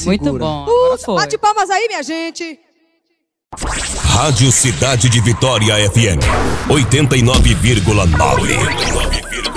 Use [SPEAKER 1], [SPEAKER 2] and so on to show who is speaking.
[SPEAKER 1] segura.
[SPEAKER 2] Muito bom. Agora foi.
[SPEAKER 3] Bate palmas aí, minha gente.
[SPEAKER 4] Rádio Cidade de Vitória FM 89,9.